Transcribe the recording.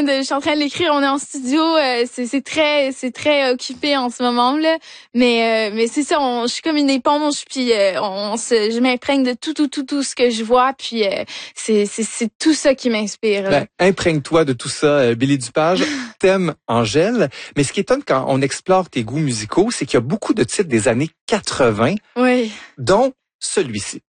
je suis en train de l'écrire, on est en studio, c'est très occupé en ce moment là, mais c'est ça, je suis comme une éponge, puis je m'imprègne de tout ce que je vois, puis c'est tout ça qui m'inspire. Ben, imprègne-toi de tout ça, Billy Dupage. Thème Angèle, mais ce qui étonne quand on explore tes goûts musicaux, c'est qu'il y a beaucoup de titres des années 80, Oui. dont celui-ci.